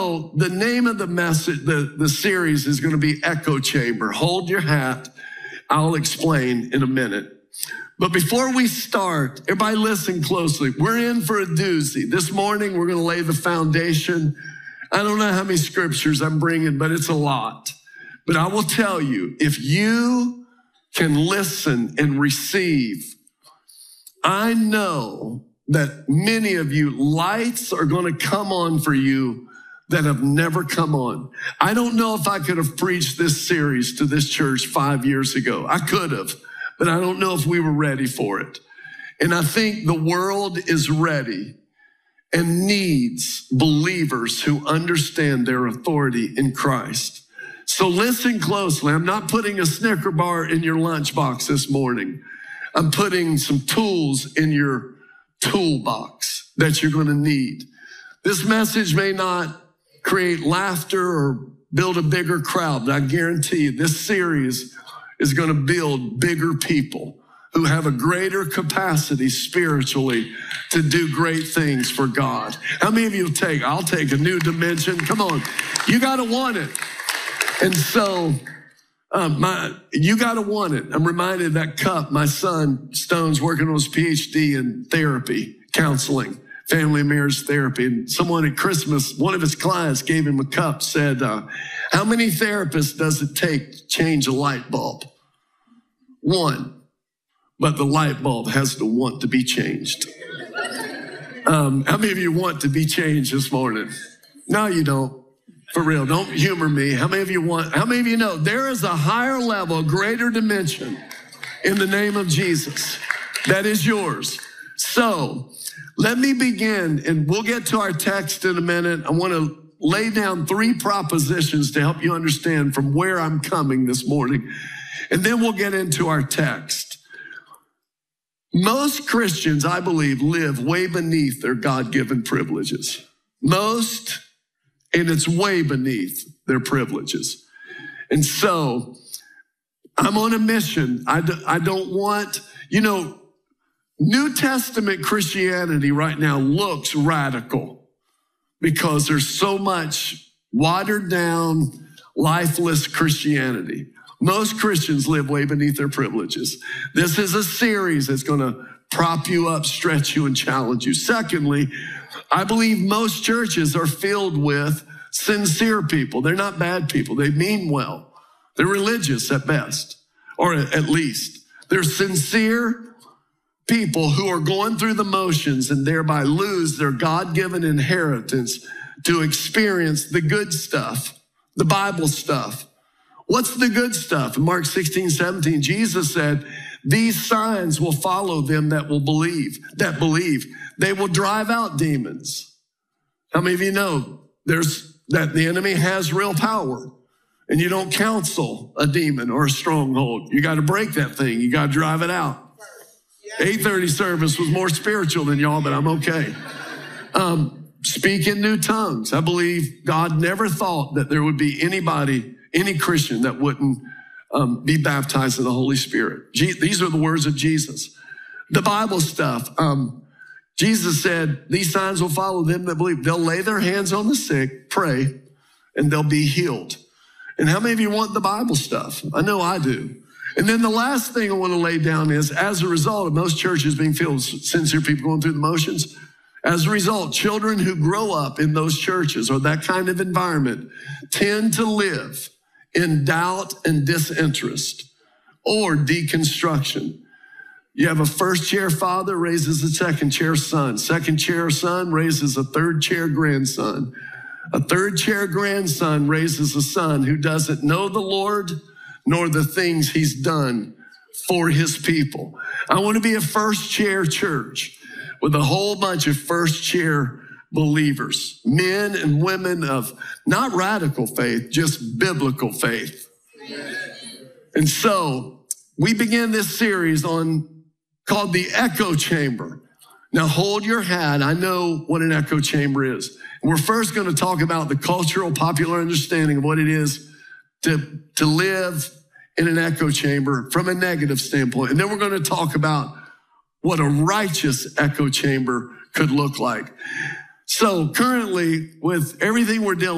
so the name of the message, the series is going to be Echo Chamber. Hold your hat. I'll explain in a minute. But before we start, everybody listen closely. We're in for a doozy. This morning, we're going to lay the foundation. I don't know how many scriptures I'm bringing, but it's a lot. But I will tell you, if you can listen and receive, I know that many of you, lights are going to come on for you that have never come on. I don't know if I could have preached this series to this church 5 years ago. I could have, but I don't know if we were ready for it. And I think the world is ready and needs believers who understand their authority in Christ. So listen closely. I'm not putting a Snicker bar in your lunchbox this morning. I'm putting some tools in your toolbox that you're going to need. This message may not create laughter or build a bigger crowd, but I guarantee you this series is going to build bigger people who have a greater capacity spiritually to do great things for God. How many of you I'll take a new dimension? Come on. You got to want it. And so you got to want it. I'm reminded of that cup. My son, Stone's working on his PhD in therapy, counseling, family and marriage therapy. And someone at Christmas, one of his clients gave him a cup, said, how many therapists does it take to change a light bulb? One. But the light bulb has to want to be changed. How many of you want to be changed this morning? No, you don't. For real, don't humor me. How many of you know there is a higher level, a greater dimension in the name of Jesus that is yours? So let me begin, and we'll get to our text in a minute. I want to lay down 3 propositions to help you understand from where I'm coming this morning. And then we'll get into our text. Most Christians, I believe, live way beneath their God-given privileges. Most. And it's way beneath their privileges. And so I'm on a mission. I don't want, New Testament Christianity right now looks radical because there's so much watered down, lifeless Christianity. Most Christians live way beneath their privileges. This is a series that's going to prop you up, stretch you, and challenge you. Secondly, I believe most churches are filled with sincere people. They're not bad people. They mean well. They're religious at best, or at least. They're sincere people who are going through the motions and thereby lose their God-given inheritance to experience the good stuff, the Bible stuff. What's the good stuff? In Mark 16:17, Jesus said, these signs will follow them that believe. They will drive out demons. How many of you know that the enemy has real power, and you don't counsel a demon or a stronghold. You got to break that thing. You got to drive it out. 8:30 service was more spiritual than y'all, but I'm okay. Speak in new tongues. I believe God never thought that there would be any Christian that wouldn't be baptized in the Holy Spirit. These are the words of Jesus. The Bible stuff. Jesus said, these signs will follow them that believe. They'll lay their hands on the sick, pray, and they'll be healed. And how many of you want the Bible stuff? I know I do. And then the last thing I want to lay down is, as a result of most churches being filled with sincere people going through the motions, as a result, children who grow up in those churches or that kind of environment tend to live in doubt and disinterest or deconstruction. You have a first chair father raises a second chair son. Second chair son raises a third chair grandson. A third chair grandson raises a son who doesn't know the Lord nor the things he's done for his people. I want to be a first chair church with a whole bunch of first chair believers, men and women of not radical faith, just biblical faith. And so we begin this series called the Echo Chamber. Now hold your hat. I know what an echo chamber is. We're first going to talk about the cultural popular understanding of what it is to live in an echo chamber from a negative standpoint. And then we're going to talk about what a righteous echo chamber could look like. So currently, with everything we're dealing